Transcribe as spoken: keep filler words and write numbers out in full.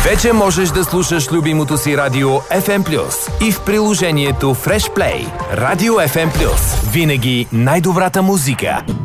Вече можеш да слушаш любимото си радио Еф Ем Плюс и в приложението Fresh Play. Радио Еф Ем Плюс. Винаги най-добрата музика.